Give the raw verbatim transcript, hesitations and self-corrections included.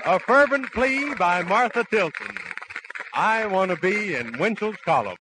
A fervent plea by Martha Tilton. I want to be in Winchell's column.